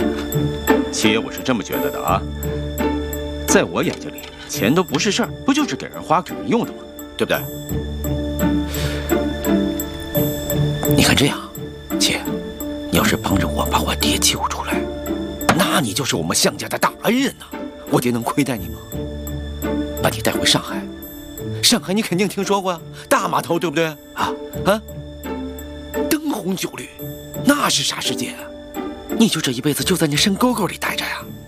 七爷，我是这么觉得的啊，在我眼睛里，钱都不是事儿，不就是给人花给人用的吗？对不对？ 你看这样，七爷，你要是帮着我把我爹救出来，那你就是我们项家的大恩人呐！我爹能亏待你吗？把你带回上海，上海你肯定听说过呀，大码头对不对？啊，灯红酒绿，那是啥世界啊？你就这一辈子就在那深沟沟里待着呀？